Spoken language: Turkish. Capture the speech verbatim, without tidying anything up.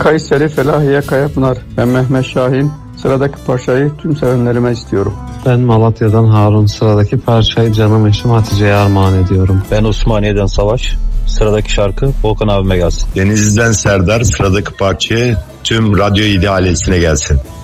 Kayseri Felahiye Kayapınar. Ben Mehmet Şahin. Sıradaki parçayı tüm sevenlerime istiyorum. Ben Malatya'dan Harun. Sıradaki parçayı canım eşim Hatice'ye armağan ediyorum. Ben Osmaniye'den Savaş. Sıradaki şarkı Volkan abime gelsin. Denizli'den Serdar. Sıradaki parçayı tüm radyo idealesine gelsin.